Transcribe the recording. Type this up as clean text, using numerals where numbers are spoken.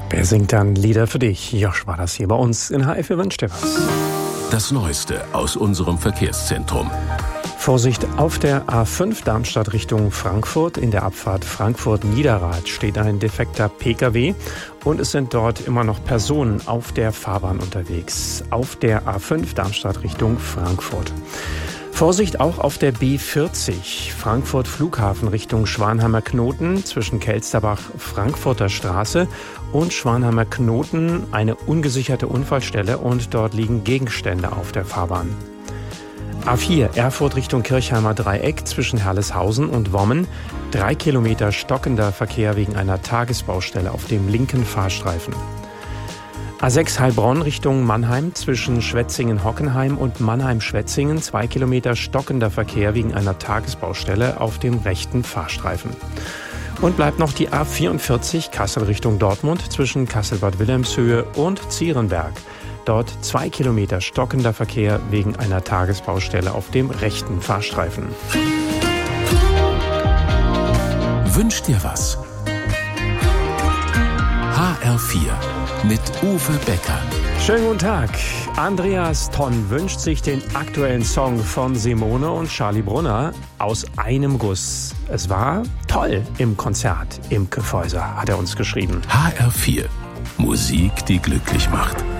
Wer singt dann Lieder für dich? Josh war das hier bei uns in HR4 wünscht dir was. Das Neueste aus unserem Verkehrszentrum. Vorsicht, auf der A5 Darmstadt Richtung Frankfurt. In der Abfahrt Frankfurt-Niederrad steht ein defekter Pkw und es sind dort immer noch Personen auf der Fahrbahn unterwegs. Auf der A5 Darmstadt Richtung Frankfurt. Vorsicht auch auf der B40 Frankfurt Flughafen Richtung Schwanheimer Knoten zwischen Kelsterbach Frankfurter Straße und Schwanheimer Knoten eine ungesicherte Unfallstelle und dort liegen Gegenstände auf der Fahrbahn. A4 Erfurt Richtung Kirchheimer Dreieck zwischen Herleshausen und Wommen. 3 Kilometer stockender Verkehr wegen einer Tagesbaustelle auf dem linken Fahrstreifen. A6 Heilbronn Richtung Mannheim zwischen Schwetzingen-Hockenheim und Mannheim-Schwetzingen 2 Kilometer stockender Verkehr wegen einer Tagesbaustelle auf dem rechten Fahrstreifen. Und bleibt noch die A44 Kassel Richtung Dortmund zwischen Kassel-Bad Wilhelmshöhe und Zierenberg. Dort 2 Kilometer stockender Verkehr wegen einer Tagesbaustelle auf dem rechten Fahrstreifen. Wünsch dir was? HR4 mit Uwe Becker. Schönen guten Tag. Andreas Tonn wünscht sich den aktuellen Song von Simone und Charlie Brunner aus einem Guss. Es war toll im Konzert im Kyffhäuser, hat er uns geschrieben. HR4. Musik, die glücklich macht.